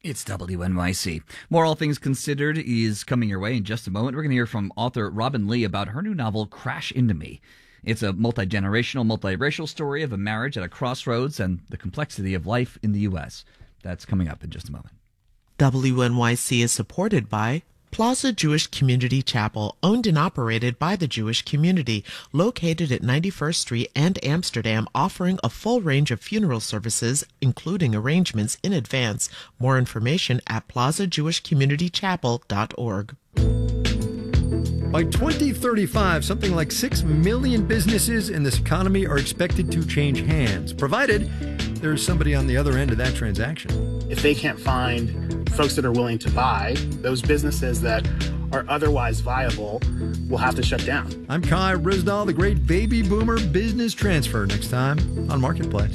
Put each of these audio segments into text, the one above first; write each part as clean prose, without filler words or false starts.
It's WNYC. More All Things Considered is coming your way in just a moment. We're going to hear from author Robin Lee about her new novel, Crash Into Me. It's a multi-generational, multiracial story of a marriage at a crossroads and the complexity of life in the U.S. That's coming up in just a moment. WNYC is supported by Plaza Jewish Community Chapel, owned and operated by the Jewish community, located at 91st Street and Amsterdam, offering a full range of funeral services, including arrangements in advance. More information at plazajewishcommunitychapel.org. By 2035, something like 6 million businesses in this economy are expected to change hands, provided there's somebody on the other end of that transaction. If they can't find folks that are willing to buy, those businesses that are otherwise viable will have to shut down. I'm Kai Rizdal, the great baby boomer business transfer, next time on Marketplace.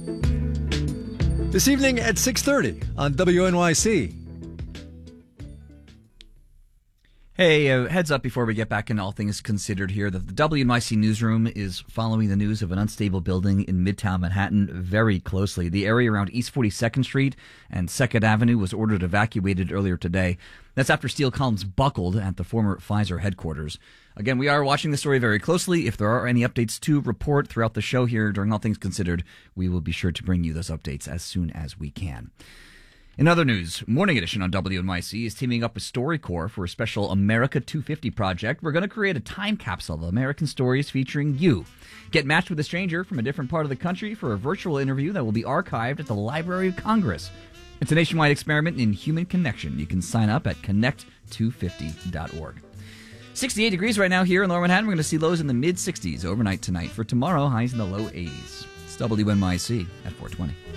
This evening at 6:30 on WNYC. Hey, heads up before we get back into All Things Considered here that the WNYC newsroom is following the news of an unstable building in Midtown Manhattan very closely. The area around East 42nd Street and 2nd Avenue was ordered evacuated earlier today. That's after steel columns buckled at the former Pfizer headquarters. Again, we are watching the story very closely. If there are any updates to report throughout the show here during All Things Considered, we will be sure to bring you those updates as soon as we can. In other news, Morning Edition on WNYC is teaming up with StoryCorps for a special America 250 project. We're going to create a time capsule of American stories featuring you. Get matched with a stranger from a different part of the country for a virtual interview that will be archived at the Library of Congress. It's a nationwide experiment in human connection. You can sign up at connect250.org. 68 degrees right now here in Lower Manhattan. We're going to see lows in the mid-60s overnight tonight. For tomorrow, highs in the low 80s. It's WNYC at 420.